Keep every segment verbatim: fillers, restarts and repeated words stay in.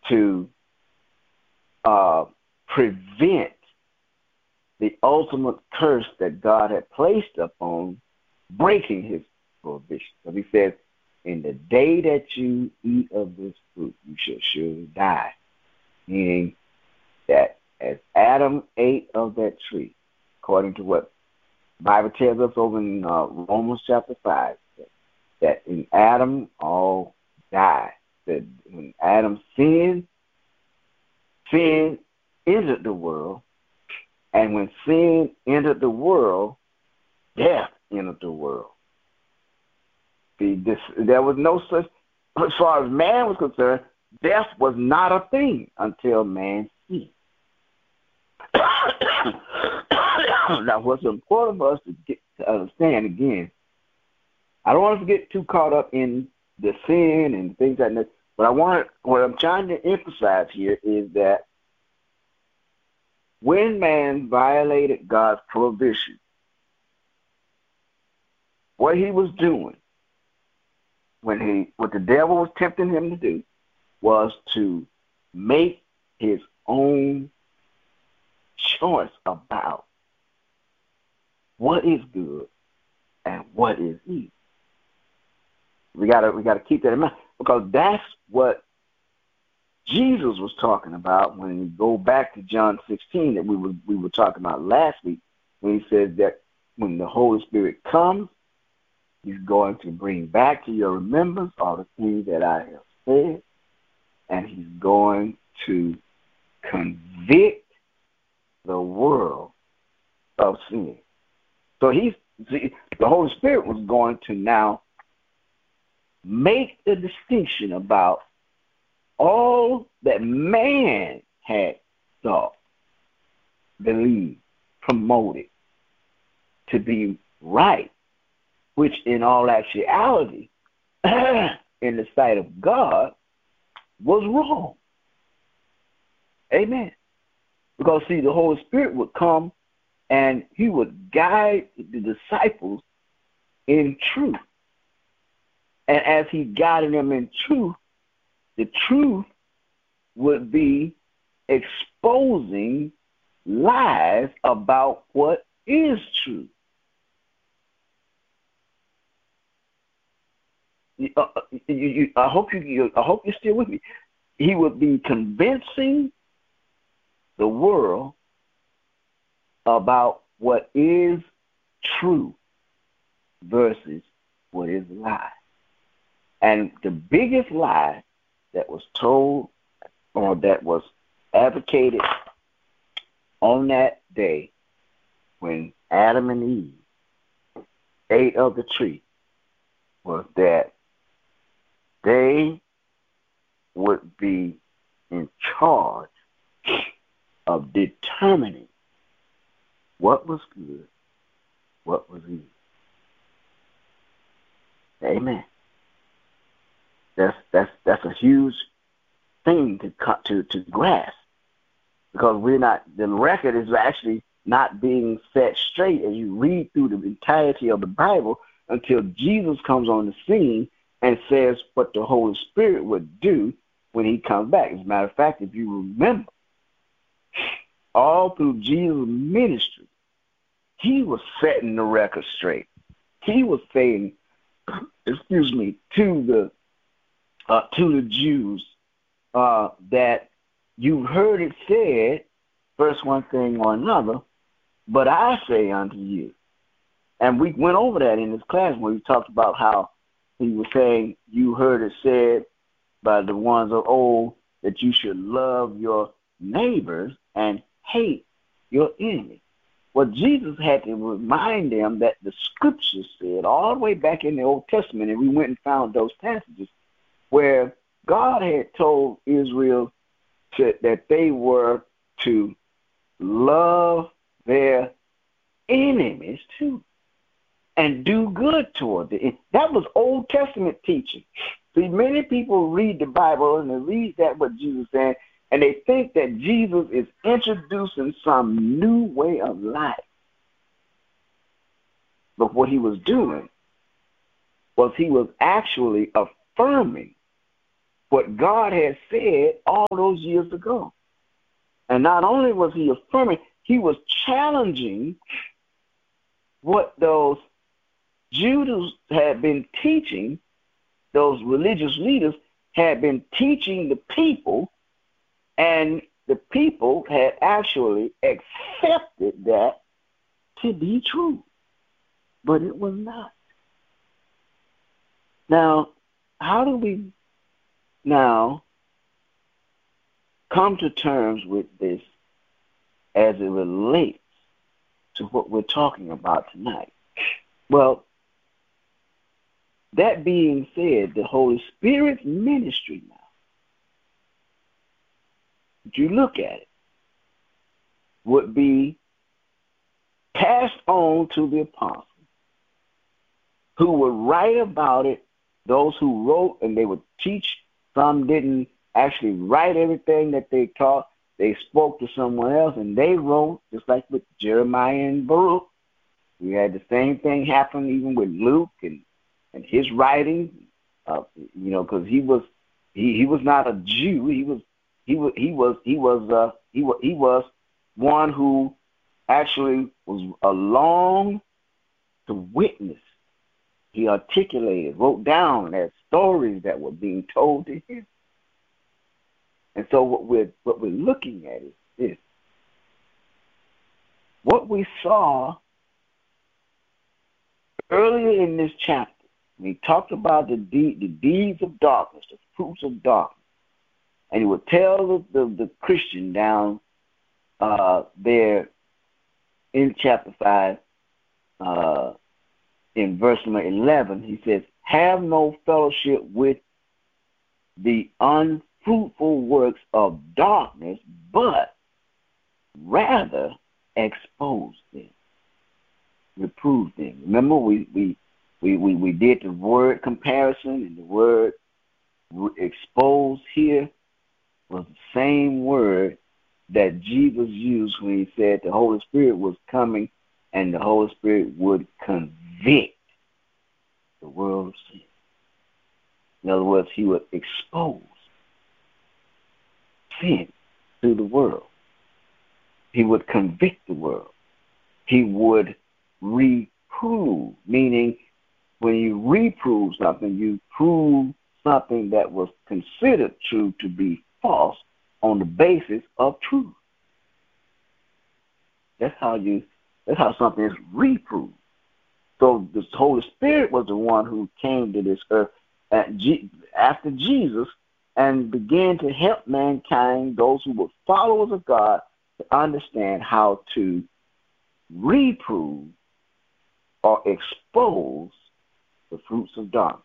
to uh, prevent the ultimate curse that God had placed upon breaking his prohibition. So he says, in the day that you eat of this fruit, you shall surely die. Meaning that as Adam ate of that tree, according to what the Bible tells us over in uh, Romans chapter five, that, that in Adam all died. That when Adam sinned, sin entered the world, and when sin entered the world, death entered the world. See, this, there was no such, as far as man was concerned, death was not a thing until man sinned. Now, what's important for us to, get, to understand, again, I don't want us to get too caught up in the sin and things like that, but I want, what I'm trying to emphasize here is that when man violated God's prohibition, what he was doing, when he, what the devil was tempting him to do, was to make his own choice about what is good and what is evil. We gotta we gotta keep that in mind, because that's what Jesus was talking about when we go back to John sixteen that we were we were talking about last week, when he says that when the Holy Spirit comes, he's going to bring back to your remembrance all the things that I have said, and he's going to convict the world of sin. So he's the Holy Spirit was going to now make the distinction about all that man had thought, believed, promoted to be right, which in all actuality, in the sight of God, was wrong. Amen. Because, see, the Holy Spirit would come and he would guide the disciples in truth. And as he guided them in truth, the truth would be exposing lies about what is true. You, uh, you, you, I hope you, you. I hope you're still with me. He would be convincing the world about what is true versus what is lie. And the biggest lie that was told or that was advocated on that day when Adam and Eve ate of the tree was that they would be in charge of determining what was good, what was evil. Amen. That's that's that's a huge thing to cut to to grasp, because we're not. The record is actually not being set straight as you read through the entirety of the Bible until Jesus comes on the scene and says what the Holy Spirit would do when he comes back. As a matter of fact, if you remember, all through Jesus' ministry, he was setting the record straight. He was saying, excuse me, to the uh, to the Jews uh, that you've heard it said, first one thing or another, but I say unto you. And we went over that in this class when we talked about how he was saying, you heard it said by the ones of old that you should love your neighbors and hate your enemy. Well, Jesus had to remind them that the scriptures said all the way back in the Old Testament, and we went and found those passages where God had told Israel to, that they were to love their enemies too and do good toward them. That was Old Testament teaching. See, many people read the Bible and they read that what Jesus said, and they think that Jesus is introducing some new way of life. But what he was doing was he was actually affirming what God had said all those years ago. And not only was he affirming, he was challenging what those Jews had been teaching, those religious leaders had been teaching the people, and the people had actually accepted that to be true. But it was not. Now, how do we now come to terms with this as it relates to what we're talking about tonight? Well, that being said, the Holy Spirit's ministry now, if you look at it, would be passed on to the apostles, who would write about it, those who wrote, and they would teach. Some didn't actually write everything that they taught. They spoke to someone else, and they wrote, just like with Jeremiah and Baruch. We had the same thing happen even with Luke and, and his writings, uh, you know, because he was he, he was not a Jew. He was he was he was he was uh, he was he was one who actually was along to witness. He articulated, wrote down as stories that were being told to him. And so what we're what we're looking at is this. What we saw earlier in this chapter, we talked about the deed, the deeds of darkness, the fruits of darkness. And he would tell the, the, the Christian down uh, there in chapter five, uh, in verse number eleven, he says, have no fellowship with the unfruitful works of darkness, but rather expose them, reprove them. Remember, we, we, we, we, we did the word comparison, and the word expose here was the same word that Jesus used when he said the Holy Spirit was coming and the Holy Spirit would convict the world of sin. In other words, he would expose sin to the world. He would convict the world. He would reprove, meaning when you reprove something, you prove something that was considered true to be false on the basis of truth. That's how you. That's how something is reproved. So the Holy Spirit was the one who came to this earth at G, after Jesus and began to help mankind, those who were followers of God, to understand how to reprove or expose the fruits of darkness.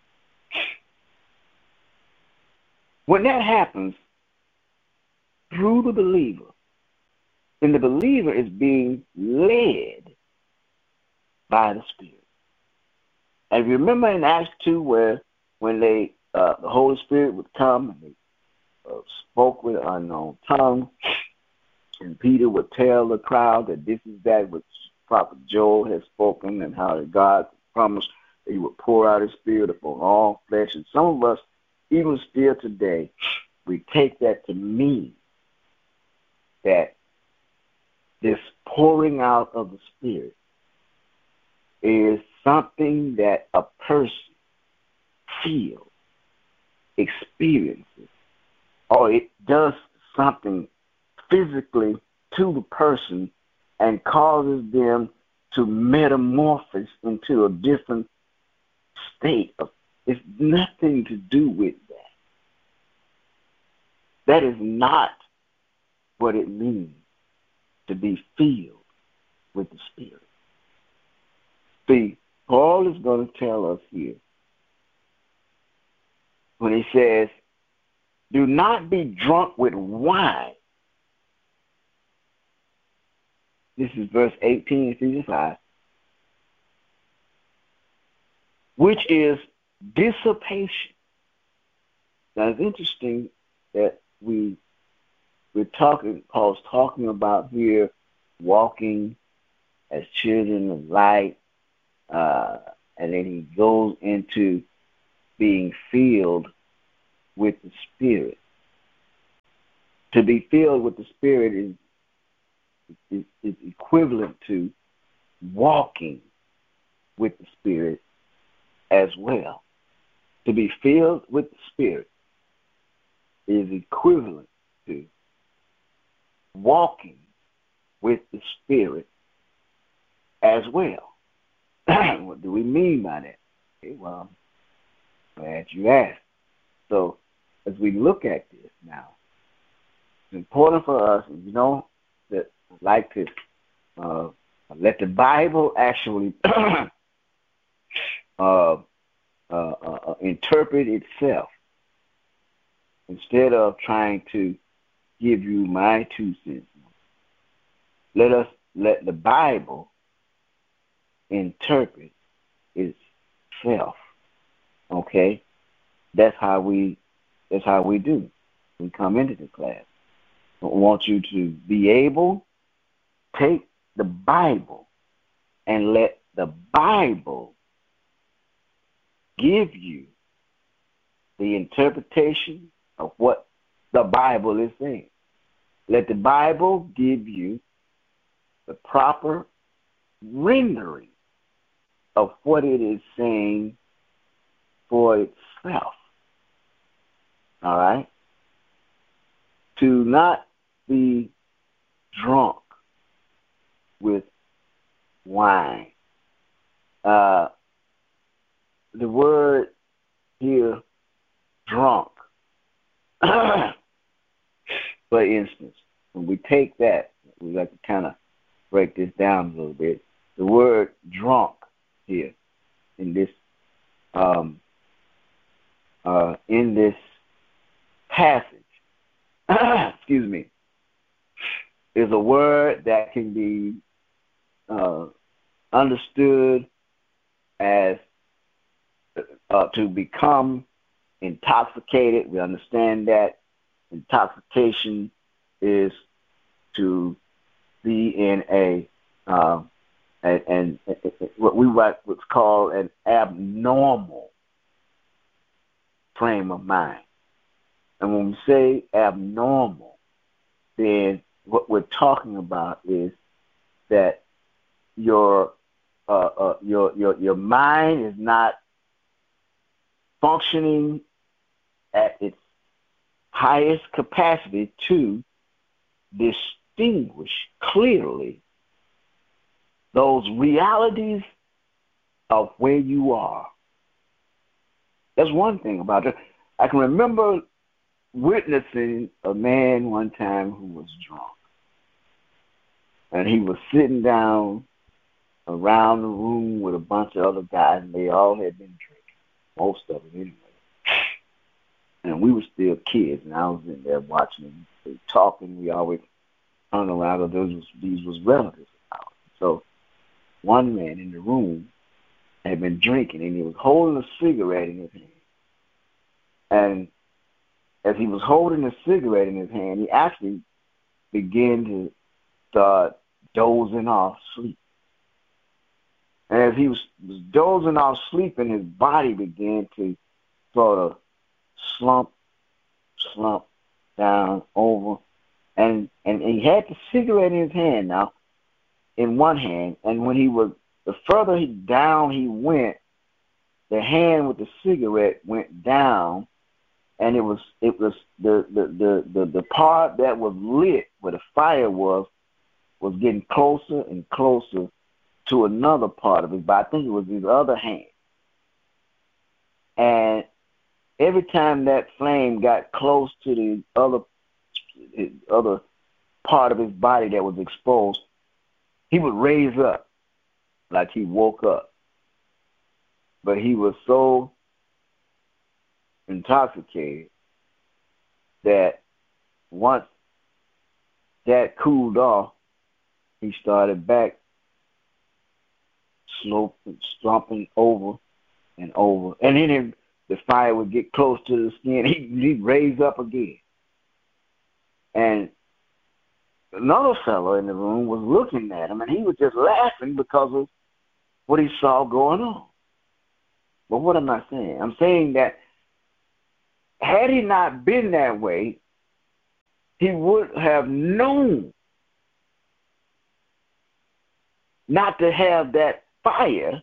When that happens through the believer, then the believer is being led by the Spirit. And if you remember in Acts two, where when they uh, the Holy Spirit would come and they uh, spoke with an unknown tongue, and Peter would tell the crowd that this is that which Prophet Joel has spoken, and how that God promised that he would pour out his Spirit upon all flesh. And some of us, even still today, we take that to mean that this pouring out of the Spirit is something that a person feels, experiences, or it does something physically to the person and causes them to metamorphose into a different state of. It's nothing to do with that. That is not what it means to be filled with the Spirit. See, Paul is going to tell us here when he says, do not be drunk with wine. This is verse eighteen, Ephesians five, which is dissipation. Now, it's interesting that we, we're talking, Paul's talking about here walking as children of light, uh, and then he goes into being filled with the Spirit. To be filled with the Spirit is, is, is equivalent to walking with the Spirit as well. To be filled with the Spirit is equivalent to walking with the Spirit as well. What do we mean by that? Okay, well, I'm glad you asked. So, as we look at this now, it's important for us, you know, that I'd like to uh, let the Bible actually uh, uh, uh, interpret itself instead of trying to give you my two cents. Let us let the Bible interpret itself. Okay? That's how we that's how we do. We come into the class. I want you to be able to take the Bible and let the Bible give you the interpretation of what the Bible is saying. Let the Bible give you the proper rendering of what it is saying for itself. All right? To not be drunk with wine. Uh, the word here, drunk. For instance, when we take that, we like to kind of break this down a little bit. The word drunk here in this um, uh, in this passage, excuse me, is a word that can be uh, understood as uh, to become intoxicated. We understand that intoxication is to be in a uh, and, and, and what we what's called an abnormal frame of mind. And when we say abnormal, then what we're talking about is that your uh, uh, your your your mind is not functioning at its highest capacity to distinguish clearly those realities of where you are. That's one thing about it. I can remember witnessing a man one time who was drunk. And he was sitting down around the room with a bunch of other guys, and they all had been drinking, most of them anyway. And we were still kids, and I was in there watching them. They were talking. We always hung around, and those was, these was relatives of ours. So one man in the room had been drinking, and he was holding a cigarette in his hand. And as he was holding a cigarette in his hand, he actually began to start dozing off sleep. And as he was, was dozing off sleeping, his body began to sort of slump, slump down over. And and he had the cigarette in his hand now, in one hand. And when he was, the further he down he went, the hand with the cigarette went down. And it was it was the the, the, the, the part that was lit, where the fire was, was getting closer and closer to another part of his body. I think it was his other hand. And every time that flame got close to the other other part of his body that was exposed, he would raise up like he woke up. But he was so intoxicated that once that cooled off, he started back sloping, stomping over and over. And then the fire would get close to the skin. He, he'd raise up again. And another fellow in the room was looking at him, and he was just laughing because of what he saw going on. But what am I saying? I'm saying that had he not been that way, he would have known not to have that fire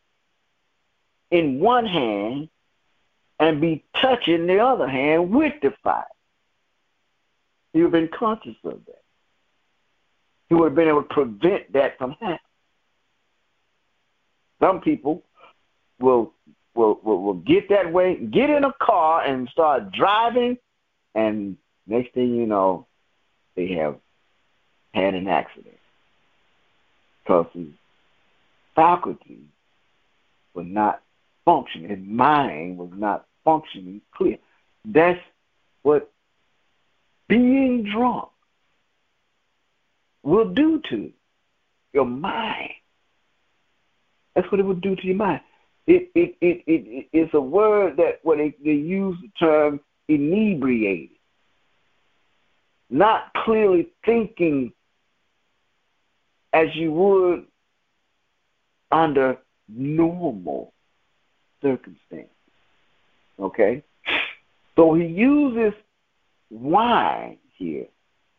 in one hand and be touching the other hand with the fire. He would have been conscious of that. He would have been able to prevent that from happening. Some people will will will, will get that way, get in a car and start driving, and next thing you know, they have had an accident because his faculty was not functioning. His mind was not functioning clear. That's what being drunk will do to your mind. That's what it will do to your mind. It it it it it's a word that when they, they use the term inebriated, not clearly thinking as you would under normal circumstances. Okay? So he uses wine here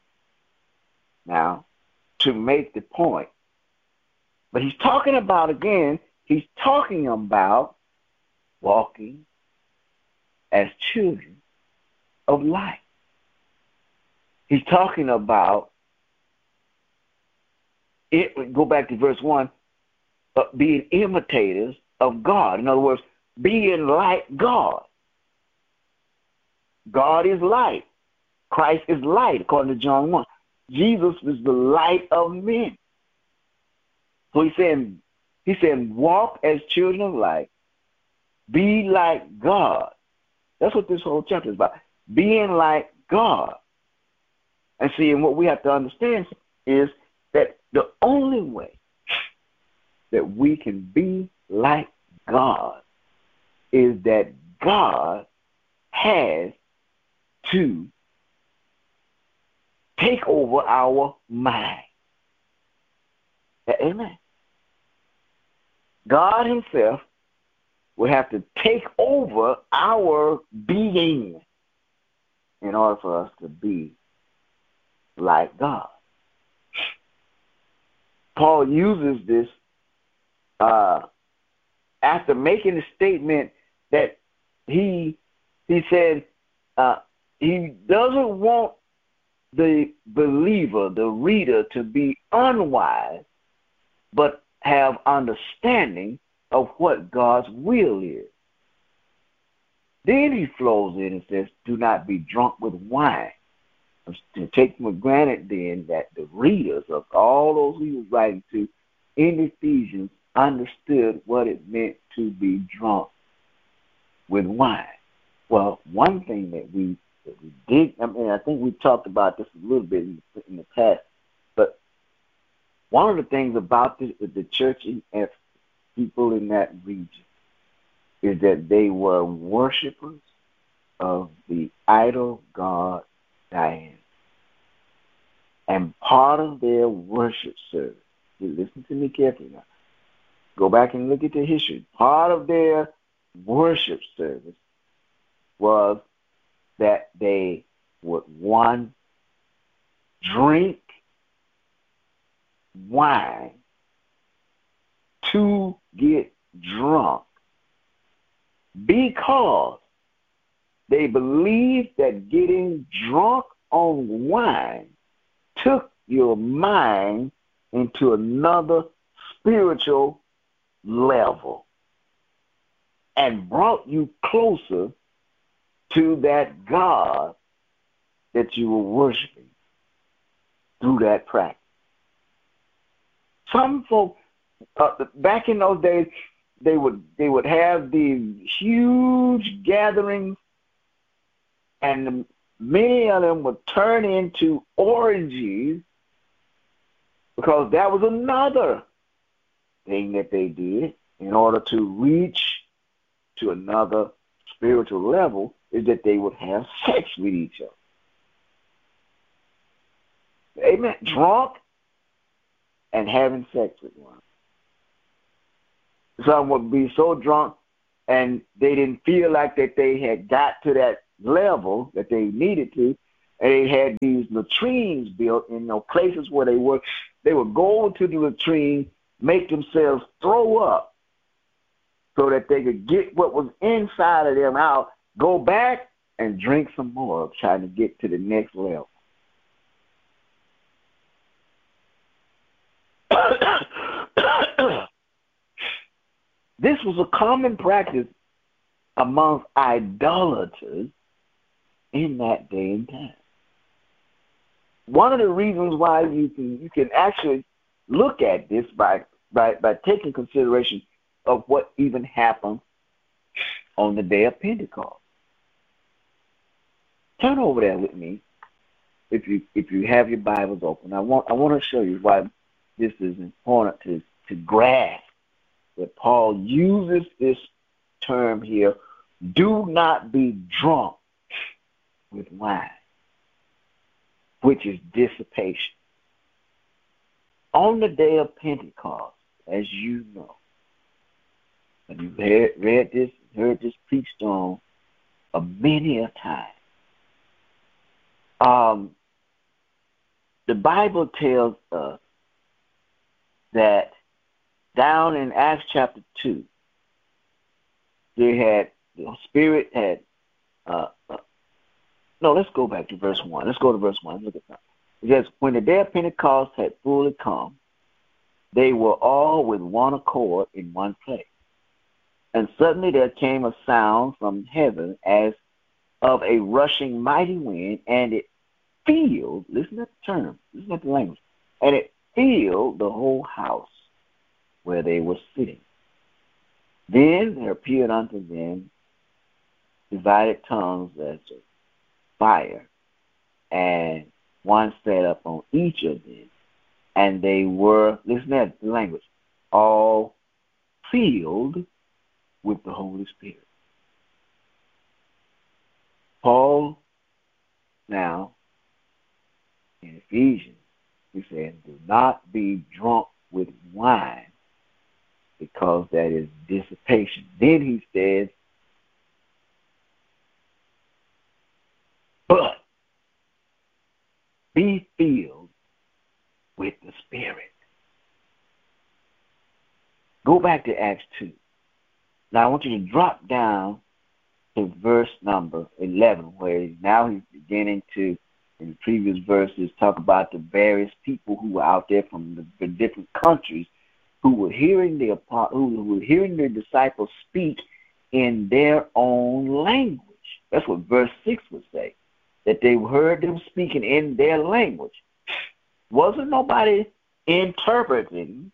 now to make the point. But he's talking about, again, he's talking about walking as children of light. He's talking about it. Go back to verse one, uh, being imitators of God. In other words, being like God. God is light. Christ is light, according to John one. Jesus is the light of men. So he's saying, he's saying, walk as children of light, be like God. That's what this whole chapter is about. Being like God. And see, and what we have to understand is that the only way that we can be like God is that God has to take over our mind. Amen. God himself will have to take over our being in order for us to be like God. Paul uses this uh, after making the statement that he he said uh, he doesn't want the believer, the reader, to be unwise, but have understanding of what God's will is. Then he flows in and says, do not be drunk with wine. To take for granted then that the readers of all those he was writing to in Ephesians understood what it meant to be drunk with wine. Well, one thing that we that we did, I mean, I think we talked about this a little bit in the, in the past, but one of the things about this, the church in Ephesus, people in that region, is that they were worshipers of the idol god Diana. And part of their worship service, you listen to me carefully now, go back and look at the history. Part of their worship service was that they would, one, drink wine, two, get drunk, because they believed that getting drunk on wine took your mind into another spiritual level and brought you closer to that God that you were worshiping through that practice. Some folks, uh, back in those days, they would they would have these huge gatherings, and many of them would turn into orgies, because that was another thing that they did in order to reach to another spiritual level, is that they would have sex with each other. Amen. Drunk and having sex with one. Some would be so drunk and they didn't feel like that they had got to that level that they needed to, and they had these latrines built in, you know, places where they were. They would go to the latrine, make themselves throw up so that they could get what was inside of them out, go back and drink some more, trying to get to the next level. This was a common practice amongst idolaters in that day and time. One of the reasons why you can you can actually look at this by by, by taking consideration of what even happened on the day of Pentecost. Turn over there with me, if you if you have your Bibles open. I want I want to show you why this is important to to grasp that Paul uses this term here. Do not be drunk with wine, which is dissipation. On the day of Pentecost, as you know, and you've heard, read this, heard this preached on a many a time. Um, the Bible tells us that down in Acts chapter two, they had the Spirit had. Uh, uh, no, let's go back to verse one. Let's go to verse one. Look at that. It says, when the day of Pentecost had fully come, they were all with one accord in one place. And suddenly there came a sound from heaven as of a rushing mighty wind, and it filled, listen at the term, listen at the language, and it filled the whole house where they were sitting. Then there appeared unto them divided tongues as of fire, and one sat up on each of them, and they were, listen at the language, all filled with the Holy Spirit. Paul, now, in Ephesians, he said, do not be drunk with wine, because that is dissipation. Then he says, but be filled with the Spirit. Go back to Acts two. Now I want you to drop down to verse number eleven, where now he's beginning to, in the previous verses, talk about the various people who were out there from the, the different countries who were hearing the who were hearing the disciples speak in their own language. That's what verse six would say, that they heard them speaking in their language. Wasn't nobody interpreting.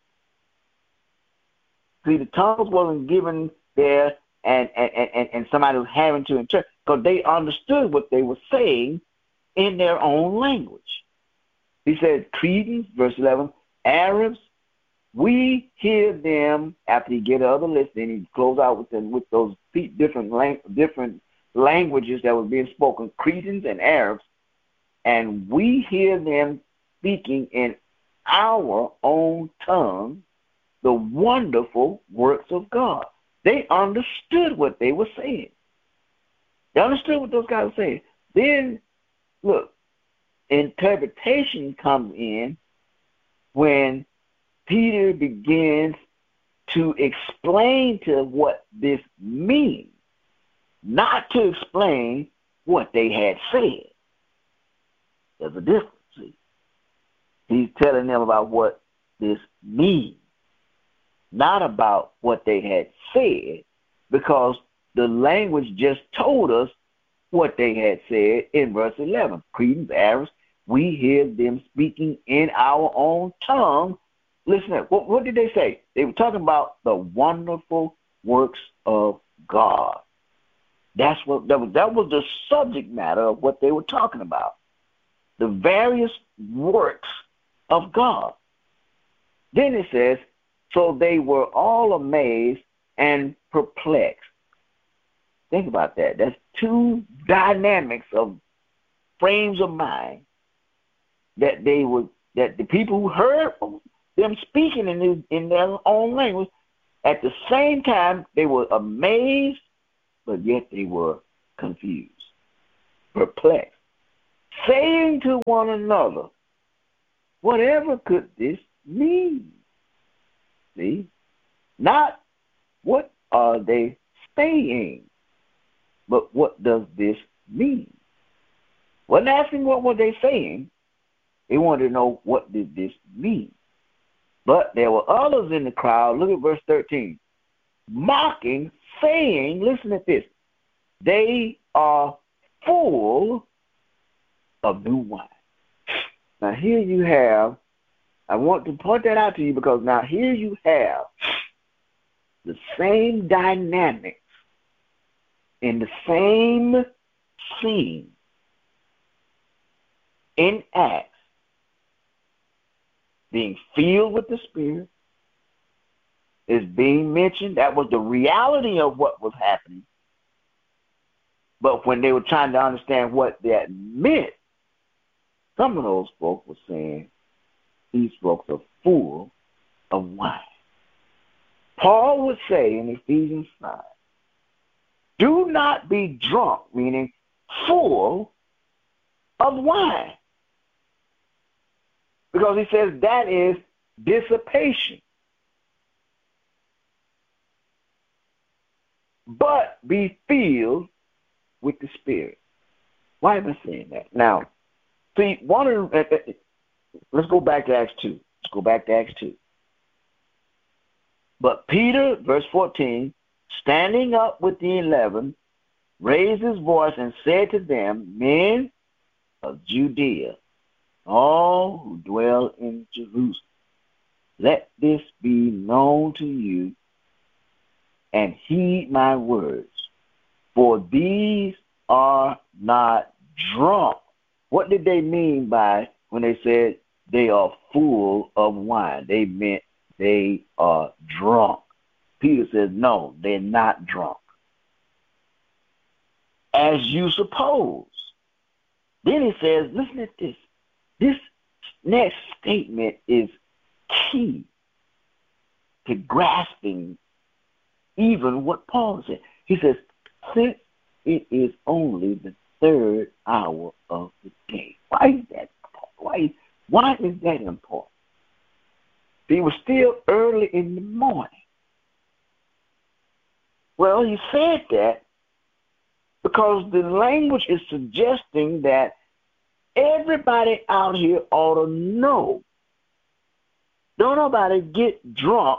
See, the tongues wasn't given there, and, and, and, and somebody was having to interpret, because they understood what they were saying in their own language. He said, Cretans, verse eleven, Arabs, we hear them, after he get other list, then he close out with them with those different lang- different languages that were being spoken, Cretans and Arabs, and we hear them speaking in our own tongue the wonderful works of God. They understood what they were saying. They understood what those guys were saying. Then, look, interpretation comes in when Peter begins to explain to what this means, not to explain what they had said. There's a difference. See? He's telling them about what this means, not about what they had said, because the language just told us what they had said in verse eleven. Cretans, Arabs, we hear them speaking in our own tongue. Listen, what, what did they say? They were talking about the wonderful works of God. That's what that was, that was the subject matter of what they were talking about. The various works of God. Then it says, so they were all amazed and perplexed. Think about that. That's two dynamics of frames of mind that they would, that the people who heard them speaking in his, in their own language, at the same time they were amazed, but yet they were confused. perplexed, saying to one another, whatever could this mean? See? Not what are they saying, but what does this mean? Wasn't asking what were they saying. They wanted to know what did this mean. But there were others in the crowd, look at verse thirteen, mocking, saying, listen at this, they are full of new wine. Now here you have, I want to point that out to you because now here you have the same dynamics in the same scene in Acts, being filled with the Spirit is being mentioned. That was the reality of what was happening. But when they were trying to understand what that meant, some of those folks were saying, these folks are full of wine. Paul would say in Ephesians five, do not be drunk, meaning full of wine. Because he says that is dissipation. But be filled with the Spirit. Why am I saying that? Now, see, one of uh, uh, let's go back to Acts two. Let's go back to Acts two. But Peter, verse fourteen, standing up with the eleven, raised his voice and said to them, men of Judea, all who dwell in Jerusalem, let this be known to you, and heed my words, for these are not drunk. What did they mean by when they said they are full of wine? They meant they are drunk. Peter says, no, they're not drunk. As you suppose. Then he says, listen at this. This next statement is key to grasping even what Paul said. He says, since it is only the third hour of the day. Why is that important? Why, why is that important? It was still early in the morning. Well, he said that because the language is suggesting that everybody out here ought to know. Don't nobody get drunk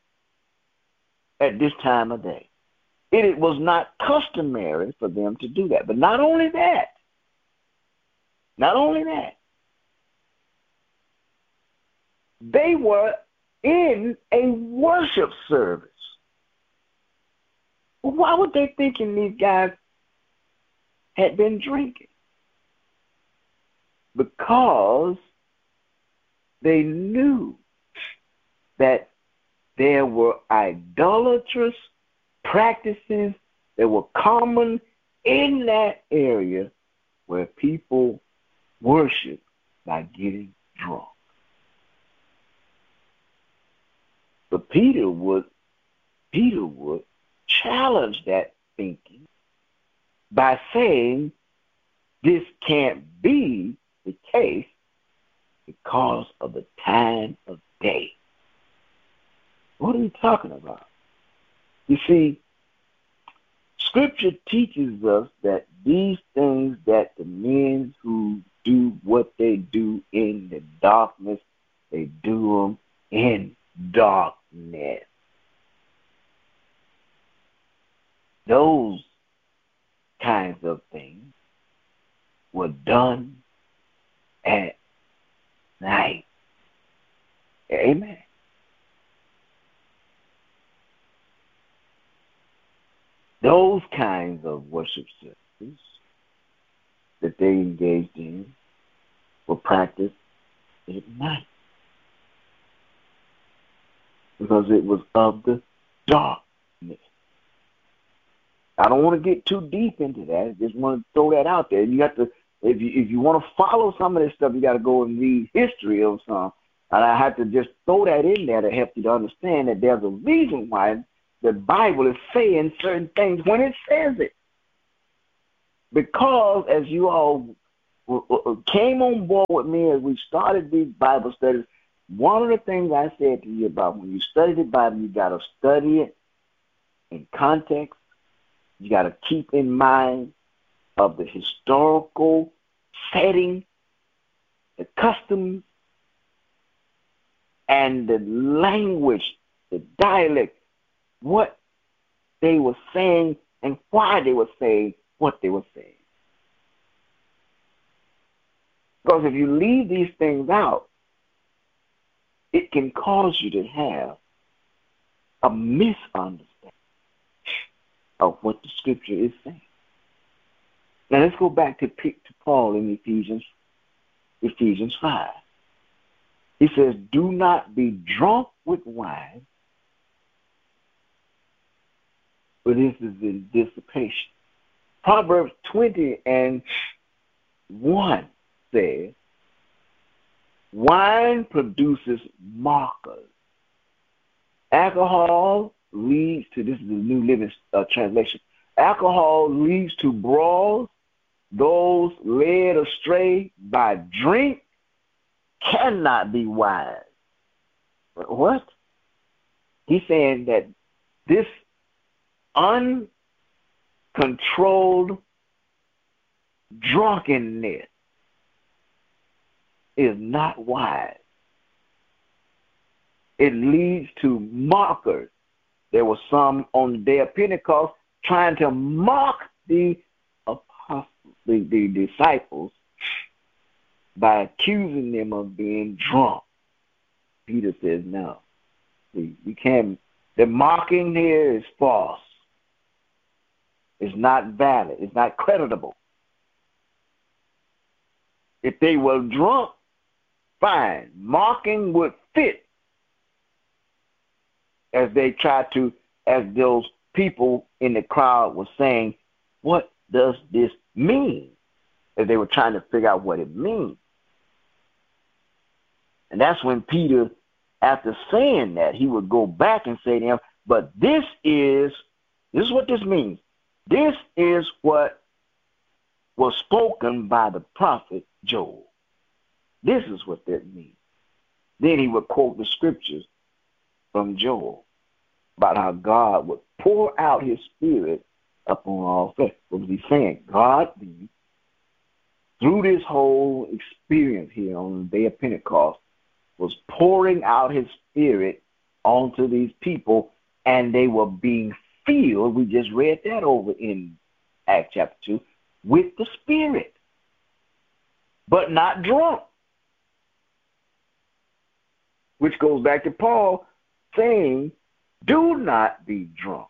at this time of day. It, it was not customary for them to do that. But not only that, not only that, they were in a worship service. Why were they thinking these guys had been drinking? Because they knew that there were idolatrous practices that were common in that area where people worship by getting drunk. But Peter would, Peter would challenge that thinking by saying this can't be the case because of the time of day. What are you talking about? You see, Scripture teaches us that these things that the men who do what they do in the darkness, they do them in darkness. Those kinds of things were done at night. Amen. Those kinds of worship services that they engaged in were practiced at night because it was of the darkness. I don't want to get too deep into that. I just want to throw that out there. You got to, if you if you want to follow some of this stuff, you got to go and read history of some. And I have to just throw that in there to help you to understand that there's a reason why the Bible is saying certain things when it says it. because as you all came on board with me as we started these Bible studies, one of the things I said to you about when you study the Bible, you got to study it in context. You got to keep in mind of the historical setting, the customs, and the language, the dialect, what they were saying and why they were saying what they were saying. Because if you leave these things out, it can cause you to have a misunderstanding of what the scripture is saying. Now let's go back to, to Paul in Ephesians, Ephesians five. He says, do not be drunk with wine, but this is in dissipation. Proverbs twenty and one says, wine produces mockers. Alcohol leads to, this is the New Living uh, Translation, alcohol leads to brawls. Those led astray by drink cannot be wise. What? He's saying that this uncontrolled drunkenness is not wise. It leads to mockers. There were some on the day of Pentecost trying to mock the apostles, the, the disciples, by accusing them of being drunk. Peter says, no. We, we can't. The mocking here is false. It's not valid. It's not creditable. If they were drunk, fine. Mocking would fit as they tried to, as those people in the crowd were saying, what does this mean? As they were trying to figure out what it means. And that's when Peter, after saying that, he would go back and say to him, but this is, this is what this means. This is what was spoken by the prophet Joel. This is what that means. Then he would quote the scriptures from Joel about how God would pour out his spirit upon all flesh. What was he saying? God, through this whole experience here on the day of Pentecost, was pouring out his spirit onto these people, and they were being filled. We just read that over in Acts chapter two, with the Spirit, but not drunk. Which goes back to Paul saying, do not be drunk.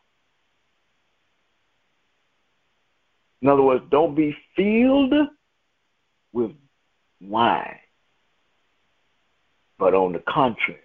In other words, don't be filled with wine, but on the contrary,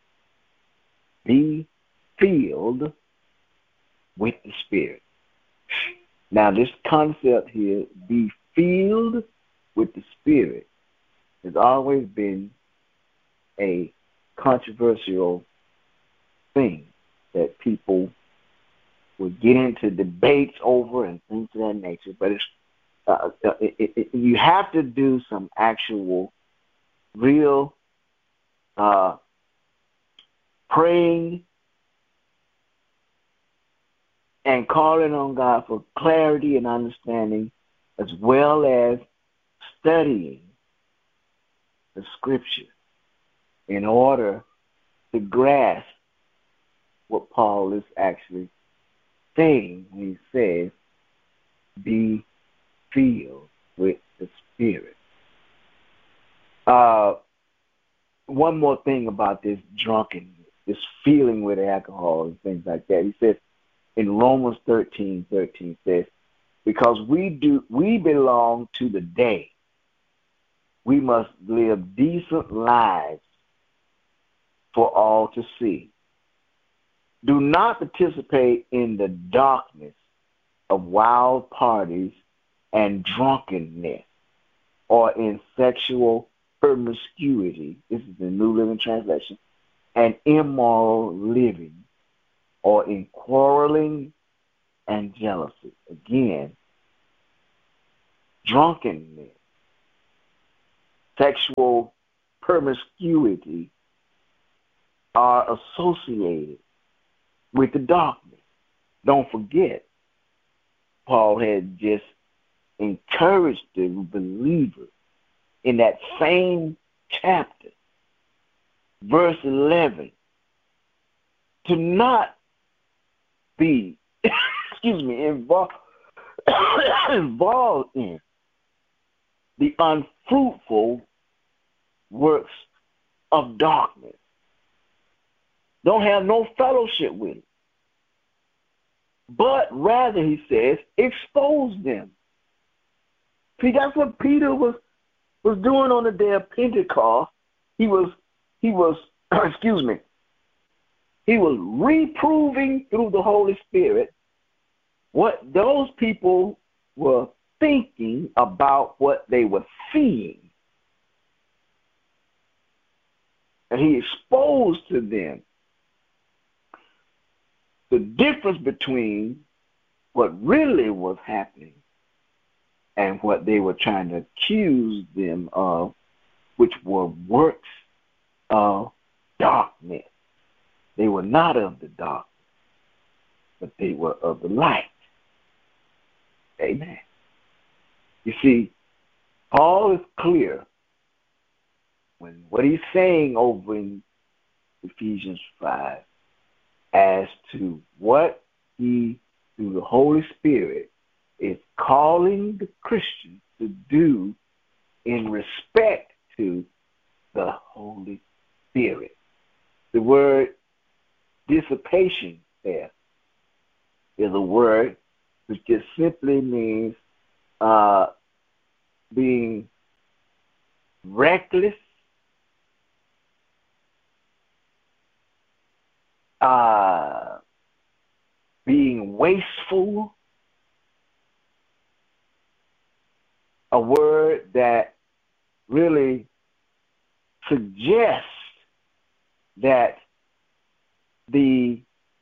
be filled with the Spirit. Now, this concept here, be filled with the Spirit, has always been a controversial thing that people would get into debates over and things of that nature. But it's uh, it, it, it, you have to do some actual, real uh, praying and calling on God for clarity and understanding, as well as studying the Scripture in order to grasp what Paul is actually saying when he says, be filled with the Spirit. Uh, one more thing about this drunkenness, this feeling with alcohol and things like that. He says, in Romans thirteen, thirteen says, because we do, we belong to the day. We must live decent lives for all to see. Do not participate in the darkness of wild parties and drunkenness, or in sexual promiscuity. This is the New Living Translation. And immoral living, or in quarreling and jealousy. Again, drunkenness, sexual promiscuity are associated with the darkness. Don't forget, Paul had just encouraged the believer in that same chapter, verse eleven, to not be, excuse me, involved, involved in the unfruitful works of darkness. Don't have no fellowship with it. But rather, he says, expose them. See, that's what Peter was, was doing on the day of Pentecost. He was, he was, excuse me, he was reproving through the Holy Spirit what those people were thinking about what they were seeing. And he exposed to them the difference between what really was happening and what they were trying to accuse them of, which were works of darkness. They were not of the darkness, but they were of the light. Amen. You see, Paul is clear when what he's saying over in Ephesians five as to what he, through the Holy Spirit, is calling the Christian to do in respect to the Holy Spirit. The word dissipation there is a word which just simply means uh, being reckless, uh, being wasteful, a word that really suggests that the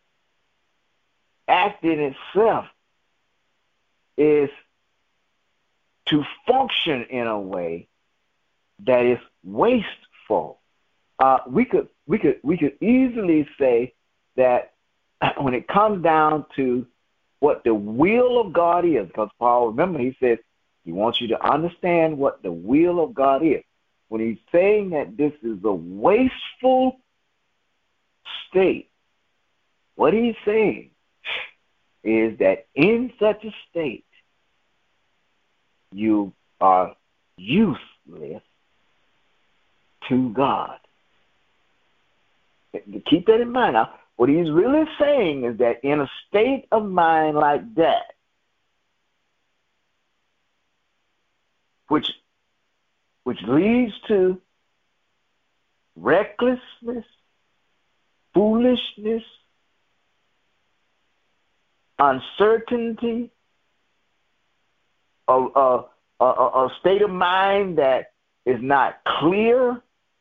act in itself is to function in a way that is wasteful. Uh, we could we could we could easily say that when it comes down to what the will of God is, because Paul, remember, he says he wants you to understand what the will of God is. When he's saying that this is a wasteful state, what he's saying is that in such a state, you are useless to God. Keep that in mind. Now, what he's really saying is that in a state of mind like that, which which leads to recklessness, foolishness, uncertainty, a, a, a, a state of mind that is not clear.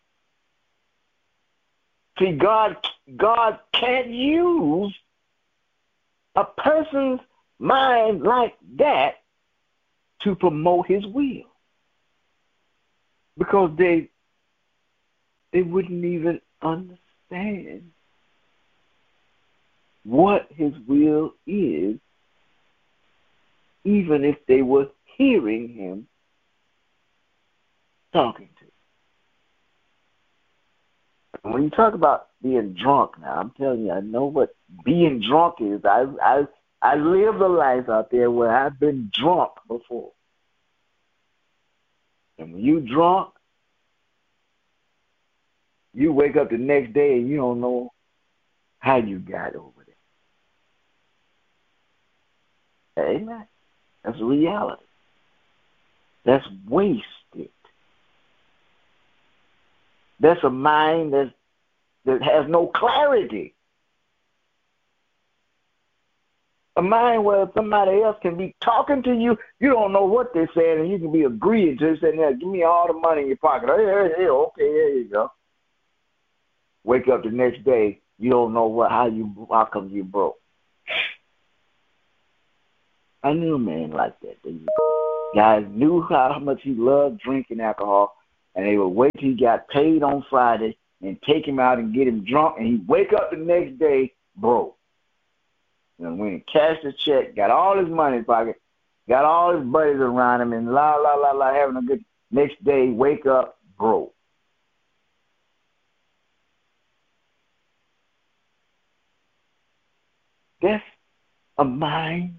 See, God, God can't use a person's mind like that to promote his will, because they they wouldn't even understand what his will is, even if they were hearing him talking to. When you talk about being drunk now, I'm telling you, I know what being drunk is. I I I lived a life out there where I've been drunk before. And when you drunk, you wake up the next day and you don't know how you got over there. Amen. That's a reality. That's wasted. That's a mind that that has no clarity. A mind where somebody else can be talking to you, you don't know what they're saying, and you can be agreeing to it, saying, "Yeah, give me all the money in your pocket." Hey, hey, hey, okay, there you go. Wake up the next day, you don't know what how you how come you broke. I knew a man like that. Guys knew how much he loved drinking alcohol, and they would wait till he got paid on Friday and take him out and get him drunk, and he'd wake up the next day broke. And when he cashed the check, got all his money in his pocket, got all his buddies around him, and la, la, la, la, having a good next day, wake up broke. That's a mind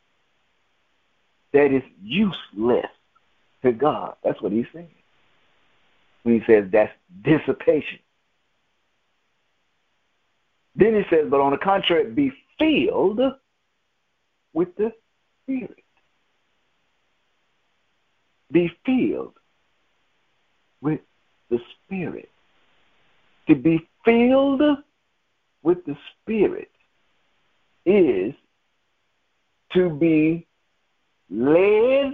that is useless to God. That's what he's saying when he says that's dissipation. Then he says, but on the contrary, be filled with the Spirit. Be filled with the Spirit. To be filled with the Spirit is to be led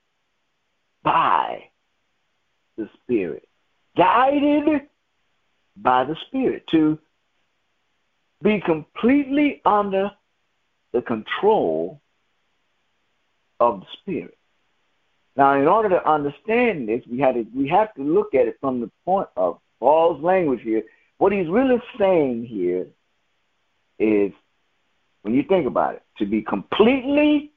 by the Spirit, guided by the Spirit, to be completely under the control of the Spirit. Now, in order to understand this, we had to, we have to look at it from the point of Paul's language here. What he's really saying here is, when you think about it, to be completely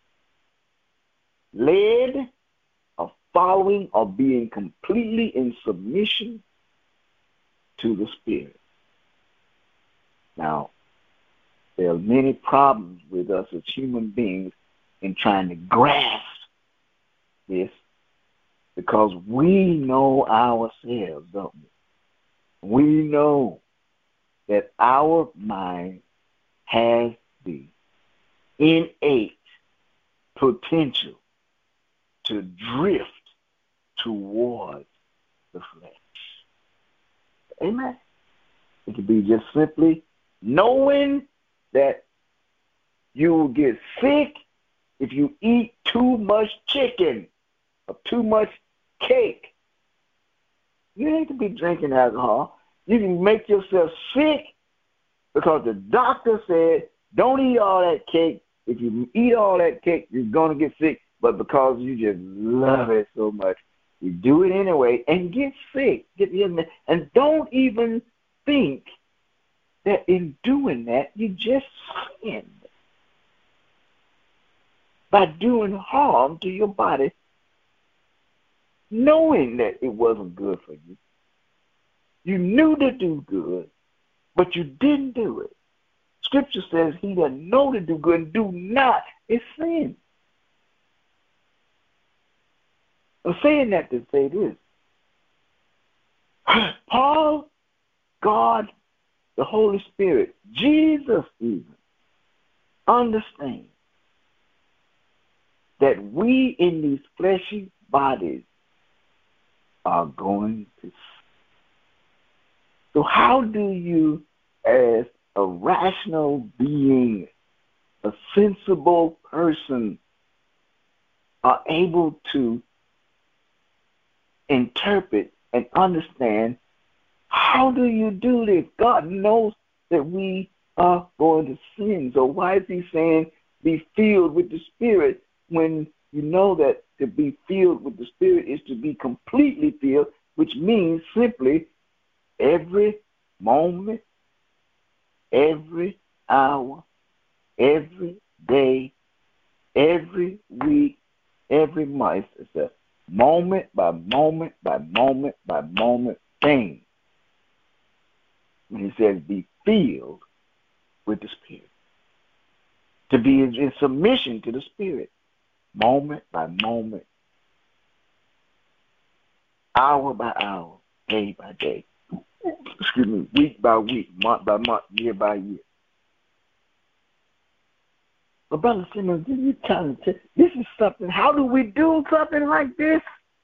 led or following or being completely in submission to the Spirit. Now, there are many problems with us as human beings in trying to grasp this, because we know ourselves, don't we? We know that our mind has the innate potential to drift towards the flesh. Amen. It could be just simply knowing that you will get sick if you eat too much chicken or too much cake. You ain't to be drinking alcohol. You can make yourself sick because the doctor said, don't eat all that cake. If you eat all that cake, you're going to get sick. But because you just love it so much, you do it anyway and get sick. Get and don't even think that in doing that, you just sinned by doing harm to your body, knowing that it wasn't good for you. You knew to do good, but you didn't do it. Scripture says he that know to do good and do not is sin. I'm saying that to say this. Paul, God, the Holy Spirit, Jesus even, understand that we in these fleshy bodies are going to sin. So how do you, as a rational being, a sensible person, are able to interpret and understand, how do you do this? God knows that we are going to sin. So why is he saying be filled with the Spirit when you know that to be filled with the Spirit is to be completely filled, which means simply every moment, every hour, every day, every week, every month. It's a moment by moment by moment by moment thing. When he says be filled with the Spirit. To be in submission to the Spirit. Moment by moment. Hour by hour. Day by day. Excuse me. Week by week. Month by month. Year by year. But Brother Simmons, you trying to, this is something, how do we do something like this?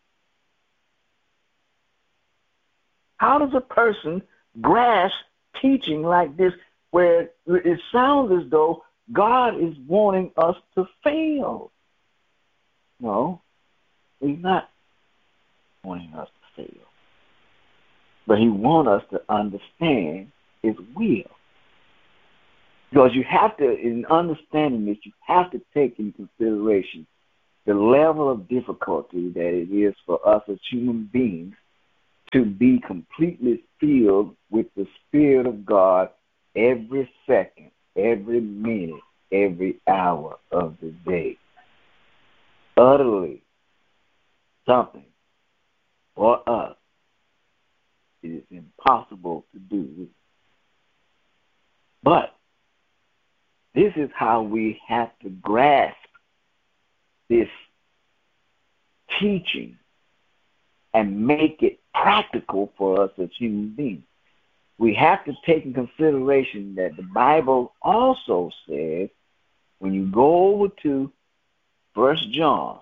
How does a person grasp teaching like this where it sounds as though God is wanting us to fail? No, he's not wanting us to fail. But he wants us to understand his will. Because you have to, in understanding this, you have to take into consideration the level of difficulty that it is for us as human beings to be completely filled with the Spirit of God every second, every minute, every hour of the day. Utterly something for us it is impossible to do. But this is how we have to grasp this teaching and make it practical for us as human beings. We have to take in consideration that the Bible also says, when you go over to First John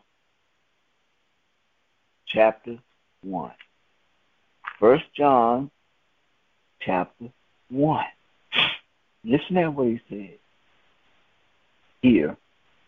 chapter one. First John chapter one. Listen to what he says here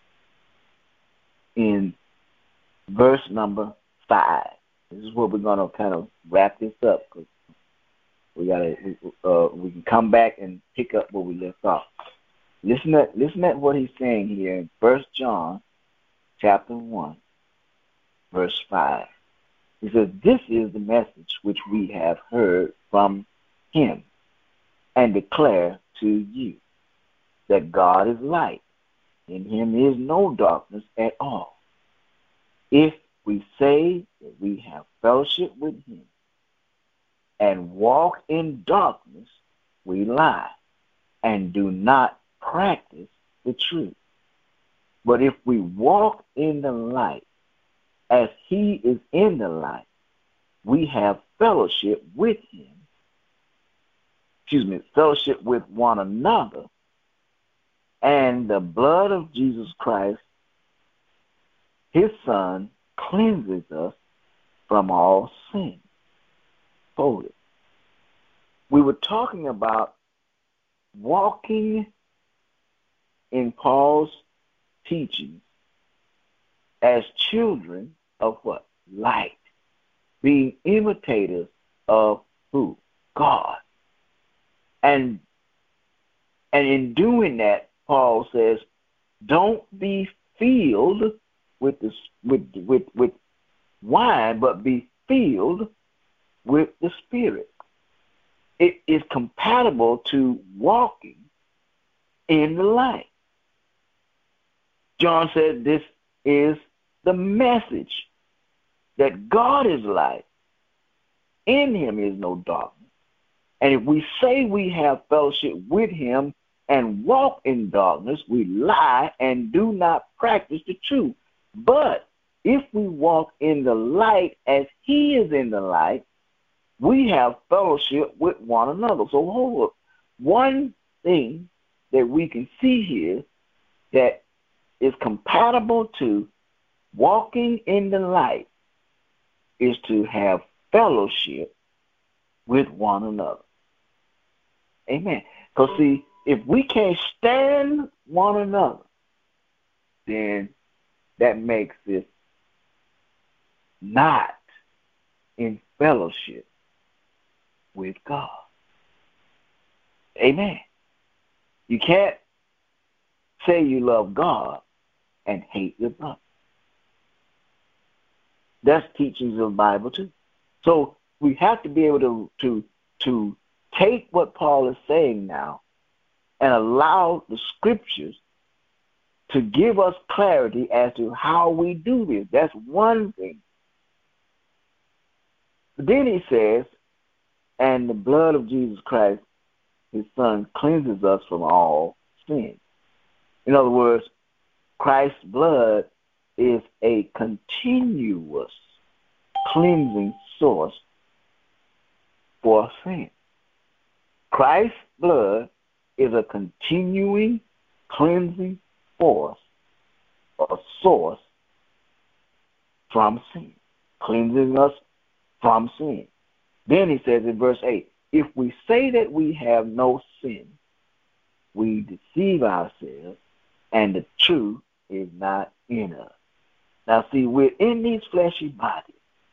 in verse number five. This is where we're going to kind of wrap this up, because we got to. Uh, we can come back and pick up where we left off. Listen at listen at what he's saying here in First John, chapter one, verse five. He says, "This is the message which we have heard from him, and declare to you, that God is light. In him is no darkness at all. If we say that we have fellowship with him and walk in darkness, we lie and do not practice the truth. But if we walk in the light, as he is in the light, we have fellowship with him, excuse me, fellowship with one another, and the blood of Jesus Christ, his Son, cleanses us from all sin. Hold it. We were talking about walking in Paul's teachings as children of what? Light. Being imitators of who? God. And and in doing that, Paul says, don't be filled with the with with with wine, but be filled with the Spirit. It is compatible to walking in the light. John said this is the message, that God is light. In him is no darkness. And if we say we have fellowship with him and walk in darkness, we lie and do not practice the truth. But if we walk in the light as he is in the light, we have fellowship with one another. So hold up. One thing that we can see here that is compatible to walking in the light is to have fellowship with one another. Amen. Because see, if we can't stand one another, then that makes it not in fellowship with God. Amen. You can't say you love God and hate your brother. That's teachings of the Bible too. So we have to be able to, to, to take what Paul is saying now and allow the scriptures to give us clarity as to how we do this. That's one thing. But then he says, and the blood of Jesus Christ, his Son, cleanses us from all sin. In other words, Christ's blood is a continuous cleansing source for sin. Christ's blood is a continuing cleansing force or source from sin, cleansing us from sin. Then he says in verse eight, if we say that we have no sin, we deceive ourselves, and the truth is not in us. Now see, we're in these fleshy bodies.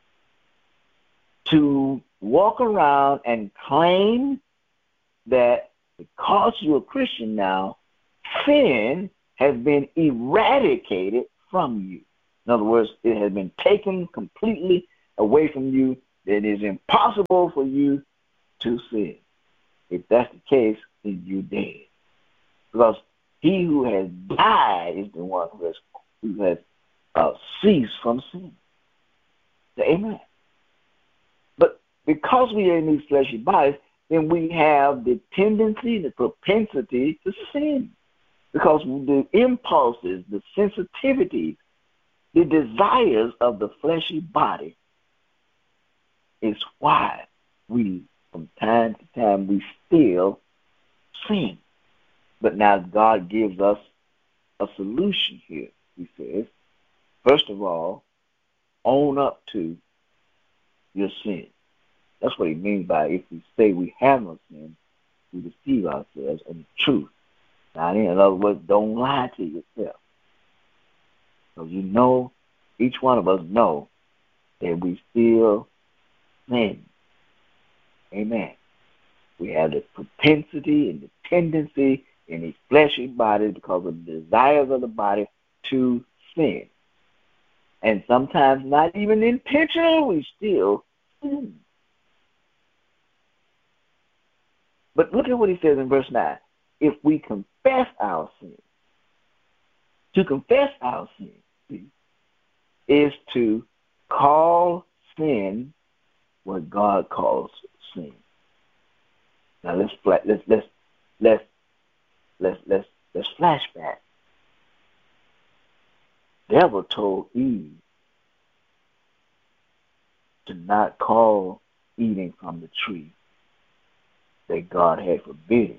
To walk around and claim that because you're a Christian now, sin has been eradicated from you. In other words, it has been taken completely away from you. It is impossible for you to sin. If that's the case, then you're dead. Because he who has died is the one who has, who has uh, ceased from sin. Amen. But because we are in these fleshy bodies, then we have the tendency, the propensity to sin. Because the impulses, the sensitivities, the desires of the fleshy body is why we, from time to time, we still sin. But now God gives us a solution here. He says, first of all, own up to your sin. That's what he means by if we say we have no sin, we deceive ourselves and the truth. Now, in other words, don't lie to yourself. Because you know, each one of us know that we still sin. Amen. We have the propensity and the tendency in these fleshy bodies because of the desires of the body to sin. And sometimes not even intentional, we still sin. But look at what he says in verse nine. If we confess our sin, to confess our sin is to call sin what God calls sin. Now let's let's let's let's let's let's let's, let's flashback. The devil told Eve to not call eating from the tree that God had forbidden.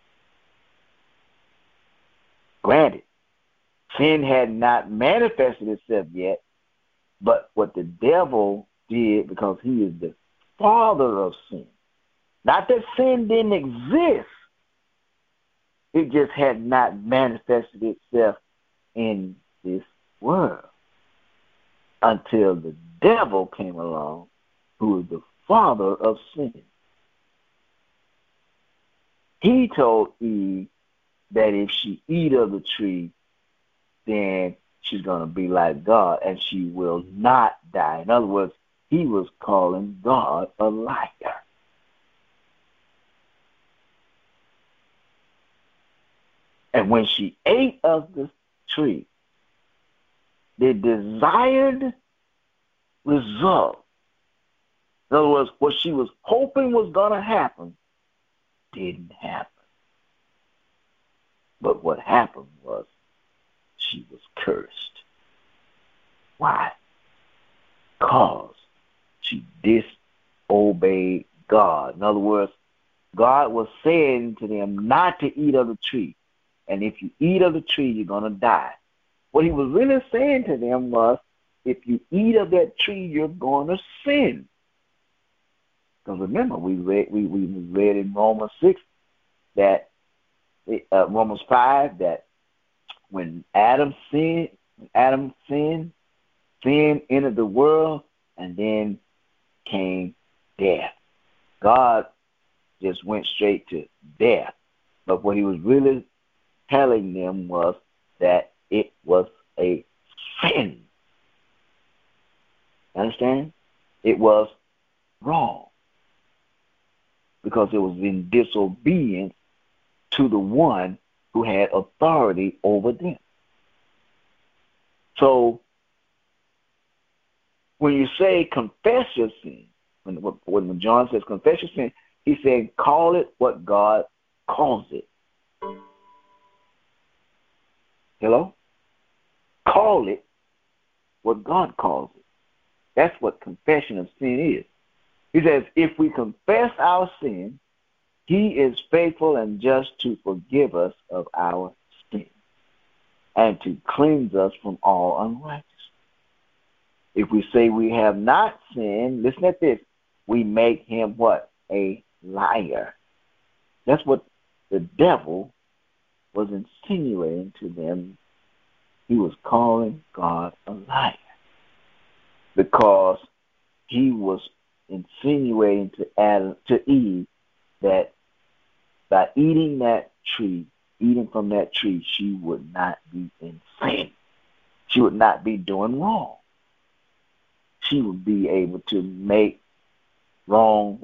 Granted, sin had not manifested itself yet, but what the devil did, because he is the father of sin, not that sin didn't exist, it just had not manifested itself in this world until the devil came along, who is the father of sin. He told Eve that if she eat of the tree, then she's going to be like God and she will not die. In other words, he was calling God a liar. And when she ate of the tree, the desired result, in other words, what she was hoping was going to happen, didn't happen. But what happened was she was cursed. Why? Because she disobeyed God. In other words, God was saying to them not to eat of the tree. And if you eat of the tree, you're going to die. What he was really saying to them was, if you eat of that tree, you're going to sin. Because remember, we read we, we read in Romans six that uh, Romans five that when Adam sinned, when Adam sinned, sin entered the world, and then came death. God just went straight to death. But what he was really telling them was that it was a sin. Understand? It was wrong. Because it was in disobedience to the one who had authority over them. So, when you say confess your sin, when, when John says confess your sin, he's saying call it what God calls it. Hello? Call it what God calls it. That's what confession of sin is. He says, if we confess our sin, he is faithful and just to forgive us of our sin and to cleanse us from all unrighteousness. If we say we have not sinned, listen at this, we make him what? A liar. That's what the devil was insinuating to them. He was calling God a liar because he was insinuating to Adam, to Eve, that by eating that tree, eating from that tree, she would not be in sin. She would not be doing wrong. She would be able to make wrong